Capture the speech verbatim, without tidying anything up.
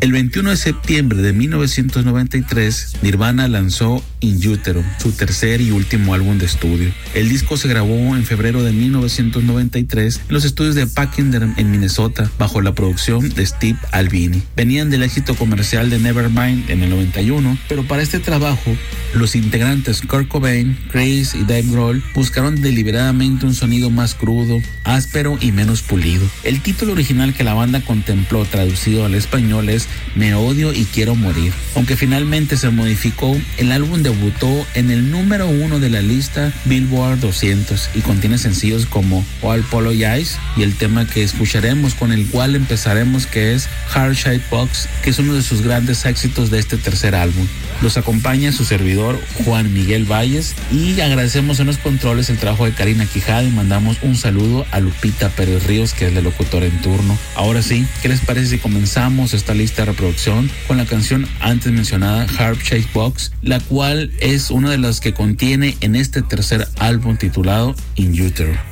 El veintiuno de septiembre de mil novecientos noventa y tres, Nirvana lanzó In Utero, su tercer y último álbum de estudio. El disco se grabó en febrero de mil novecientos noventa y tres en los estudios de Pachyderm en Minnesota, bajo la producción de Steve Albini. Venían del éxito comercial de Nevermind en el noventa y uno, pero para este trabajo, los integrantes Kurt Cobain, Chris y Dave Grohl buscaron deliberadamente un sonido más crudo, áspero y menos pulido. El título original que la banda contempló, traducido al español, es Me odio y quiero morir. Aunque finalmente se modificó, el álbum debutó en el número uno de la lista Billboard doscientos y contiene sencillos como All Apologize y el tema que escucharemos, con el cual empezaremos, que es Heart Shaped Box, que es uno de sus grandes éxitos de este tercer álbum. Los acompaña su servidor Juan Miguel Valles y agradecemos en los controles el trabajo de Karina Quijada y mandamos un saludo a Lupita Pérez Ríos, que es la locutora en turno. Ahora sí, ¿qué les parece si comenzamos esta lista de reproducción con la canción antes mencionada, Heart Shaped Box, la cual es una de las que contiene en este tercer álbum titulado In Utero?